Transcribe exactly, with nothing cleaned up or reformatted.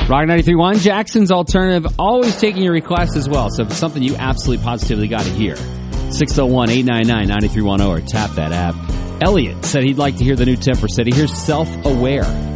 Rock ninety-three point one, Jackson's Alternative, always taking your requests as well. So if it's something you absolutely positively got to hear, six oh one, eight nine nine, nine three one oh or tap that app. Elliot said he'd like to hear the new Temper. Said he hears Self-Aware.